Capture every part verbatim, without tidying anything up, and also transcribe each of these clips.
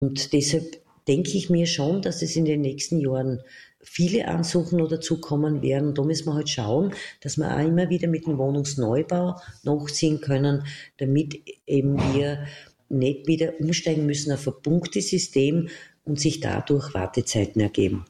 Und deshalb denke ich mir schon, dass es in den nächsten Jahren viele Ansuchen noch dazukommen werden. Da müssen wir halt schauen, dass wir auch immer wieder mit dem Wohnungsneubau nachziehen können, damit eben wir nicht wieder umsteigen müssen auf ein Punktesystem und sich dadurch Wartezeiten ergeben.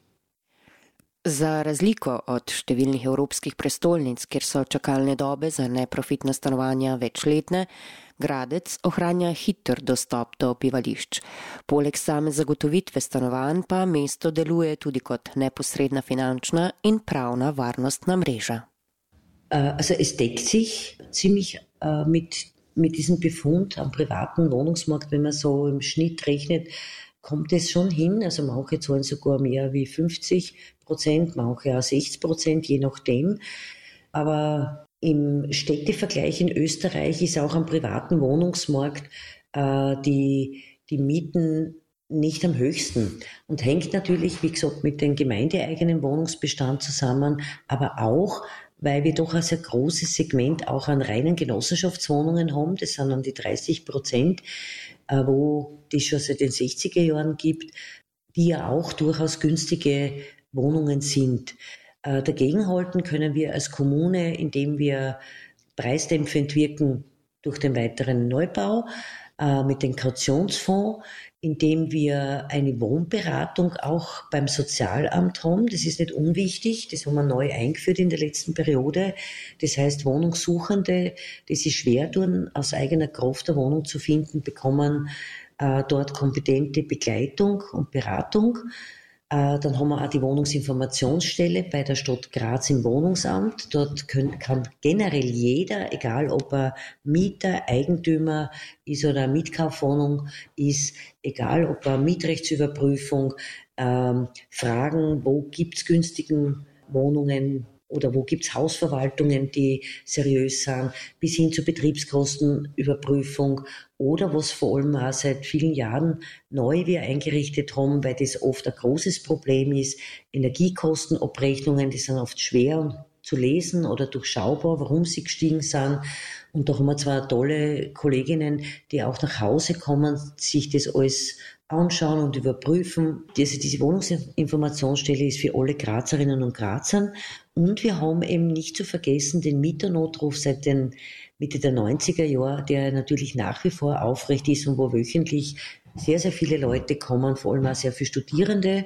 Za razliko od številnih evropskih prestolnic, kjer so čakalne dobe za neprofitna stanovanja večletne, Gradec ohranja hiter dostop do bivališč. Poleg same zagotovitve stanovanj pa mesto deluje tudi kot neposredna finančna in pravna varnostna mreža. Also es deckt sich ziemlich uh, mit, mit diesem Befund am privaten Wohnungsmarkt, wenn man so im Schnitt rechnet, kommt es schon hin. Also manche zahlen sogar mehr wie fünfzig Prozent, manche auch sechzig Prozent, je nachdem. Aber im Städtevergleich in Österreich ist auch am privaten Wohnungsmarkt äh, die, die Mieten nicht am höchsten und hängt natürlich, wie gesagt, mit dem gemeindeeigenen Wohnungsbestand zusammen, aber auch, weil wir doch ein sehr großes Segment auch an reinen Genossenschaftswohnungen haben. Das sind dann die dreißig Prozent, äh, wo die schon seit den sechziger Jahren gibt, die ja auch durchaus günstige Wohnungen sind. Äh, dagegenhalten können wir als Kommune, indem wir preisdämpfend wirken durch den weiteren Neubau, äh, mit dem Kautionsfonds, indem wir eine Wohnberatung auch beim Sozialamt haben. Das ist nicht unwichtig, das haben wir neu eingeführt in der letzten Periode. Das heißt, Wohnungssuchende, die sich schwer tun, aus eigener Kraft eine Wohnung zu finden, bekommen äh, dort kompetente Begleitung und Beratung. Äh, dann haben wir auch die Wohnungsinformationsstelle bei der Stadt Graz im Wohnungsamt. Dort können, kann generell jeder, egal ob er Mieter, Eigentümer ist oder eine Mietkaufwohnung ist, egal ob er Mietrechtsüberprüfung, ähm, fragen, wo gibt's günstigen Wohnungen oder wo gibt's Hausverwaltungen, die seriös sind, bis hin zur Betriebskostenüberprüfung oder was vor allem auch seit vielen Jahren neu wir eingerichtet haben, weil das oft ein großes Problem ist, Energiekostenabrechnungen, die sind oft schwer zu lesen oder durchschaubar, warum sie gestiegen sind. Und da haben wir zwar tolle Kolleginnen, die auch nach Hause kommen, sich das alles anschauen und überprüfen. Also diese Wohnungsinformationsstelle ist für alle Grazerinnen und Grazern. Und wir haben eben nicht zu vergessen den Mieternotruf seit den Mitte der neunziger Jahre, der natürlich nach wie vor aufrecht ist und wo wöchentlich sehr, sehr viele Leute kommen, vor allem auch sehr viele Studierende.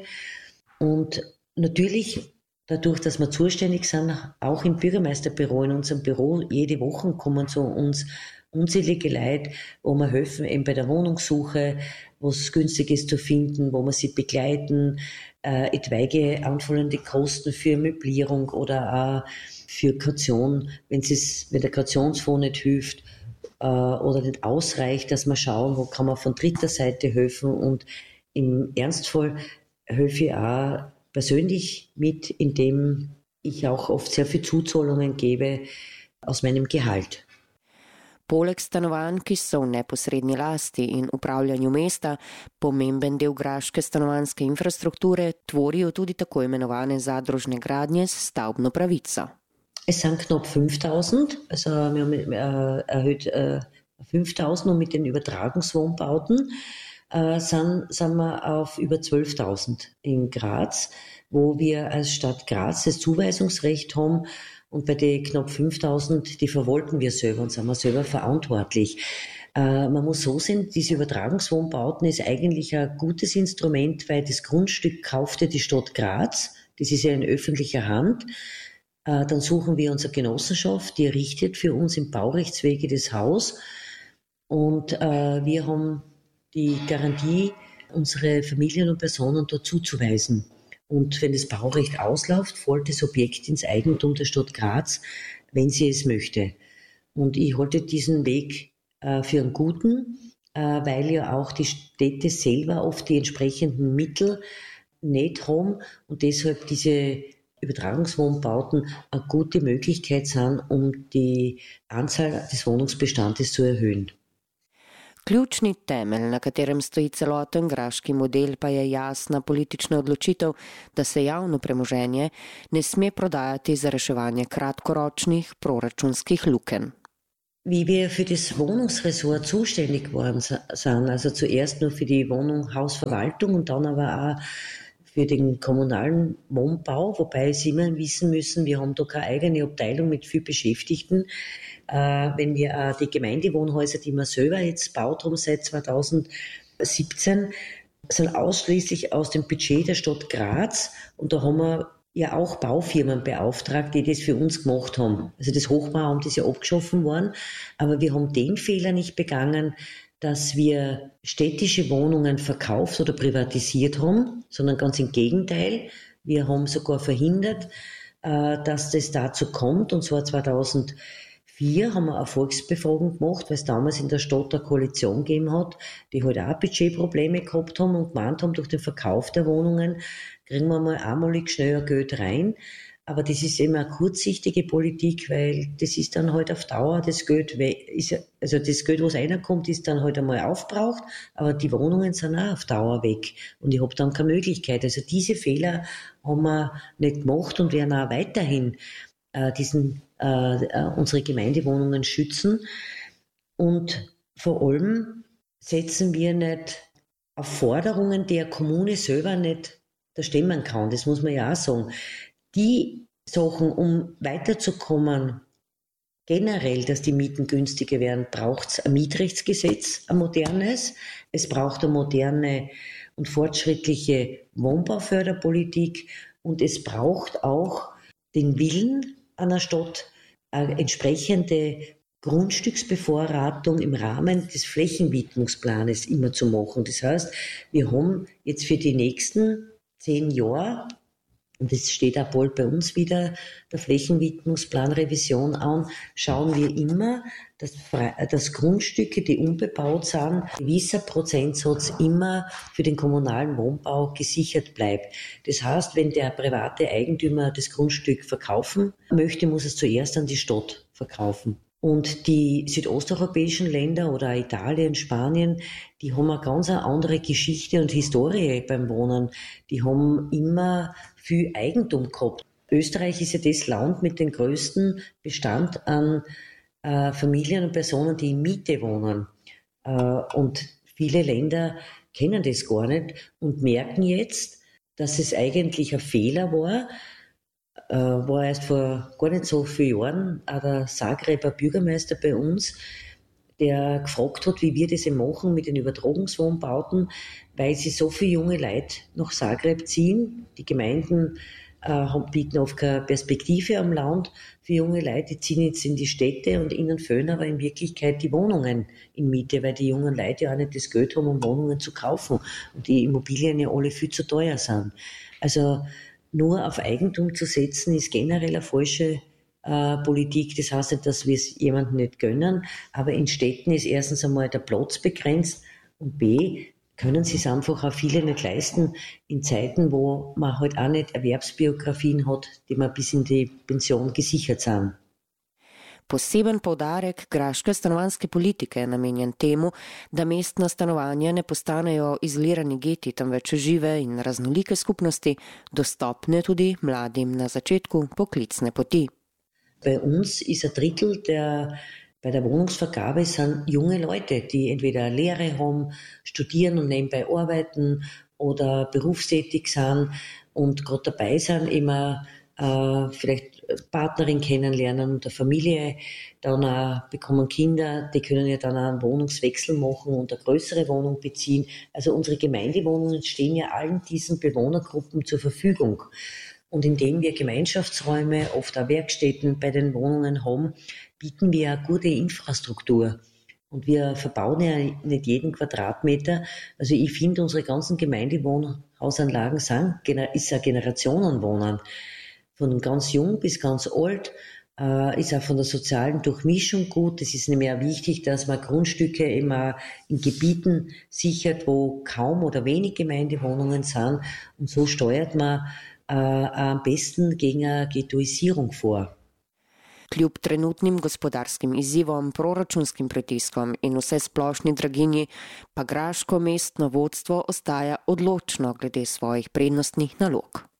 Und natürlich dadurch, dass wir zuständig sind, auch im Bürgermeisterbüro, in unserem Büro, jede Woche kommen zu uns unzählige Leute, wo wir helfen, eben bei der Wohnungssuche, was Günstiges zu finden, wo wir sie begleiten, äh, etwaige anfallende Kosten für Möblierung oder auch für Kaution, wenn es, wenn der Kautionsfonds nicht hilft äh, oder nicht ausreicht, dass wir schauen, wo kann man von dritter Seite helfen. Und im Ernstfall helfe ich auch persönlich mit, indem ich auch oft sehr viel Zuzahlungen gebe aus meinem Gehalt. Poleg stanovanj, ki so v neposredni lasti in upravljanju mesta, pomemben del graške stanovanjske infrastrukture tvorijo tudi tako imenovane zadružne gradnje s stavbno pravico. Es sind knapp fünftausend, also wir haben äh, erhöht äh, fünftausend und mit den Übertragungswohnbauten äh, sind, sind wir auf über zwölftausend in Graz, wo wir als Stadt Graz das Zuweisungsrecht haben. Und bei den knapp fünftausend, die verwalten wir selber und sind wir selber verantwortlich. Äh, man muss so sehen, diese Übertragungswohnbauten ist eigentlich ein gutes Instrument, weil das Grundstück kaufte die Stadt Graz. Das ist ja in öffentlicher Hand. Äh, dann suchen wir unsere Genossenschaft, die errichtet für uns im Baurechtswege das Haus. Und äh, wir haben die Garantie, unsere Familien und Personen dort zuzuweisen. Und wenn das Baurecht ausläuft, fällt das Objekt ins Eigentum der Stadt Graz, wenn sie es möchte. Und ich halte diesen Weg äh, für einen guten, äh, weil ja auch die Städte selber oft die entsprechenden Mittel nicht haben und deshalb diese Übertragungswohnbauten eine gute Möglichkeit sind, um die Anzahl des Wohnungsbestandes zu erhöhen. Ključni temelj, na katerem stoji celoten graški model, pa je jasna politična odločitev, da se javno premoženje ne sme prodajati za reševanje kratkoročnih proračunskih lukenj. Wie wir für das Wohnungsressort zuständig waren, sind, also zuerst nur für die Wohnungshausverwaltung und dann aber auch für den kommunalen Wohnbau, wobei Sie immer wissen müssen, wir haben da keine eigene Abteilung mit viel Beschäftigten. Äh, wenn wir äh, die Gemeindewohnhäuser, die wir selber jetzt gebaut haben seit zweitausendsiebzehn, sind ausschließlich aus dem Budget der Stadt Graz und da haben wir ja auch Baufirmen beauftragt, die das für uns gemacht haben. Also das Hochbauamt ist ja abgeschaffen worden, aber wir haben den Fehler nicht begangen, dass wir städtische Wohnungen verkauft oder privatisiert haben, sondern ganz im Gegenteil. Wir haben sogar verhindert, dass das dazu kommt. Und zwar zweitausendvier haben wir eine Volksbefragung gemacht, weil es damals in der Stadt eine Koalition gegeben hat, die halt auch Budgetprobleme gehabt haben und gemeint haben, durch den Verkauf der Wohnungen kriegen wir mal einmalig schneller Geld rein. Aber das ist eben eine kurzsichtige Politik, weil das ist dann halt auf Dauer, das Geld, ist, also das Geld, was reinkommt, ist dann halt einmal aufgebraucht, aber die Wohnungen sind auch auf Dauer weg und ich habe dann keine Möglichkeit. Also diese Fehler haben wir nicht gemacht und werden auch weiterhin äh, diesen, äh, unsere Gemeindewohnungen schützen und vor allem setzen wir nicht auf Forderungen, die eine Kommune selber nicht da stemmen kann, das muss man ja auch sagen. Die Sachen, um weiterzukommen, generell, dass die Mieten günstiger werden, braucht es ein Mietrechtsgesetz, ein modernes. Es braucht eine moderne und fortschrittliche Wohnbauförderpolitik und es braucht auch den Willen einer Stadt, eine entsprechende Grundstücksbevorratung im Rahmen des Flächenwidmungsplanes immer zu machen. Das heißt, wir haben jetzt für die nächsten zehn Jahre, und das steht auch bald bei uns wieder, der Flächenwidmungsplanrevision an, schauen wir immer, dass, dass Grundstücke, die unbebaut sind, ein gewisser Prozentsatz immer für den kommunalen Wohnbau gesichert bleibt. Das heißt, wenn der private Eigentümer das Grundstück verkaufen möchte, muss es zuerst an die Stadt verkaufen. Und die südosteuropäischen Länder oder Italien, Spanien, die haben eine ganz andere Geschichte und Historie beim Wohnen. Die haben immer viel Eigentum gehabt. Österreich ist ja das Land mit dem größten Bestand an äh, Familien und Personen, die in Miete wohnen. Äh, und viele Länder kennen das gar nicht und merken jetzt, dass es eigentlich ein Fehler war. Äh, war erst vor gar nicht so vielen Jahren auch der Zagreber Bürgermeister bei uns, der gefragt hat, wie wir das eben machen mit den Übertragungswohnbauten, weil sie so viele junge Leute nach Zagreb ziehen. Die Gemeinden äh, bieten oft keine Perspektive am Land für junge Leute, die ziehen jetzt in die Städte und ihnen fehlen aber in Wirklichkeit die Wohnungen in Miete, weil die jungen Leute ja auch nicht das Geld haben, um Wohnungen zu kaufen und die Immobilien ja alle viel zu teuer sind. Also nur auf Eigentum zu setzen, ist generell eine falsche äh, Politik. Das heißt nicht, dass wir es jemandem nicht gönnen, aber in Städten ist erstens einmal der Platz begrenzt und b, können sie es einfach auch viele nicht leisten in Zeiten, wo man halt auch nicht Erwerbsbiografien hat, die man bis in die Pension gesichert sind. Poseben poudarek graške stanovanjske politike je namenjen temu, da mestna stanovanja ne postanejo izolirani geti, temveč žive in raznolike skupnosti, dostopne tudi mladim na začetku poklicne poti. Bei uns ist ein Drittel der, bei der Wohnungsvergabe sind junge Leute, die entweder eine Lehre haben, studieren und nebenbei arbeiten oder berufstätig sind und gerade dabei sind, immer äh, vielleicht Partnerin kennenlernen und eine Familie, dann auch bekommen Kinder, die können ja dann auch einen Wohnungswechsel machen und eine größere Wohnung beziehen. Also unsere Gemeindewohnungen stehen ja allen diesen Bewohnergruppen zur Verfügung. Und indem wir Gemeinschaftsräume, oft auch Werkstätten bei den Wohnungen haben, bieten wir eine gute Infrastruktur. Und wir verbauen ja nicht jeden Quadratmeter. Also ich finde, unsere ganzen Gemeindewohnhausanlagen sind, ist ein Generationenwohnen. Von ganz jung bis ganz alt, äh, ist auch von der sozialen Durchmischung gut. Es ist nämlich auch wichtig, dass man Grundstücke immer in Gebieten sichert, wo kaum oder wenig Gemeindewohnungen sind. Und so steuert man äh, am besten gegen eine ghettoisierung vor. Kljub trenutnim gospodarskim izzivom, proračunskim pritiskom in vse splošni draginji, pa graško mestno vodstvo ostaja odločno glede svojih prednostnih nalog.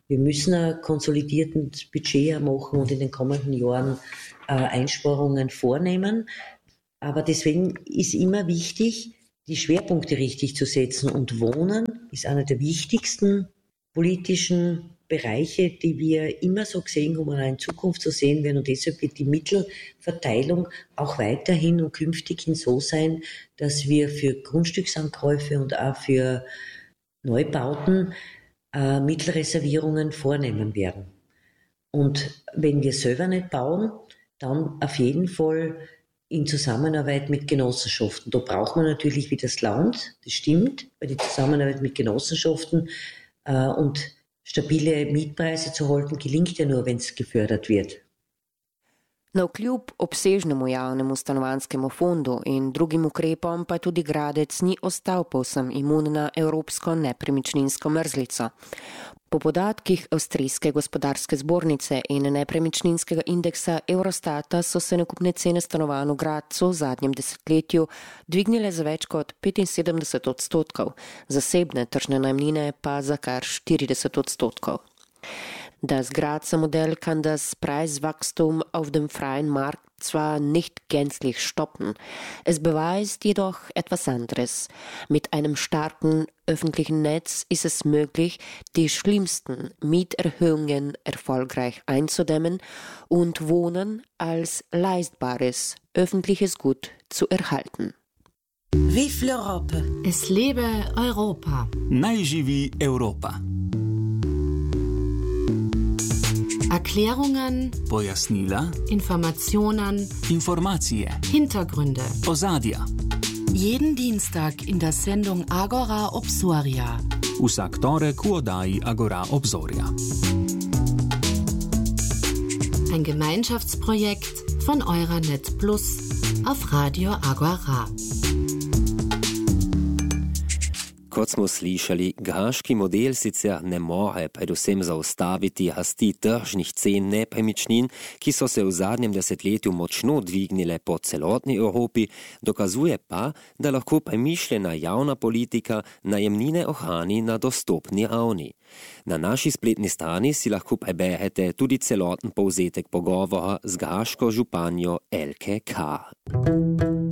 Wir müssen ein konsolidiertes Budget machen und in den kommenden Jahren äh, Einsparungen vornehmen. Aber deswegen ist immer wichtig, die Schwerpunkte richtig zu setzen. Und Wohnen ist einer der wichtigsten politischen Bereiche, die wir immer so gesehen haben und auch in Zukunft so sehen werden. Und deshalb wird die Mittelverteilung auch weiterhin und künftighin so sein, dass wir für Grundstücksankäufe und auch für Neubauten äh, Mittelreservierungen vornehmen werden. Und wenn wir selber nicht bauen, dann auf jeden Fall in Zusammenarbeit mit Genossenschaften. Da braucht man natürlich wieder das Land, das stimmt, weil die Zusammenarbeit mit Genossenschaften äh, und stabile Mietpreise zu halten, gelingt ja nur, wenn es gefördert wird. Navkljub obsežnemu javnemu stanovanjskemu fondu in drugim ukrepom pa tudi Gradec ni ostal povsem imun na evropsko nepremičninsko mrzlico. Po podatkih Avstrijske gospodarske zbornice in nepremičninskega indeksa Eurostata so se nakupne cene stanovanj v Gradcu v zadnjem desetletju dvignile za več kot petinsedemdeset odstotkov, zasebne tržne najemnine pa za kar štirideset odstotkov. Das Grazer Modell kann das Preiswachstum auf dem freien Markt zwar nicht gänzlich stoppen, es beweist jedoch etwas anderes. Mit einem starken öffentlichen Netz ist es möglich, die schlimmsten Mieterhöhungen erfolgreich einzudämmen und Wohnen als leistbares öffentliches Gut zu erhalten. Vive l'Europe! Es lebe Europa! Naj živi Europa! Erklärungen, Pojasnila, Informationen, Informacije, Hintergründe, ozadja. Jeden Dienstag in der Sendung Agora Obzorja. Vsak torek v oddaji Agora Obzorja. Ein Gemeinschaftsprojekt von Euranet Plus auf Radio Agora. Kot smo slišali, gaški model sicer ne more predvsem zaustaviti rasti tržnih cen nepremičnin, ki so se v zadnjem desetletju močno dvignile po celotni Evropi, dokazuje pa, da lahko premišljena javna politika najemnine ohrani na dostopni ravni. Na naši spletni strani si lahko preberete tudi celoten povzetek pogovora z gaško županjo Elke Kar.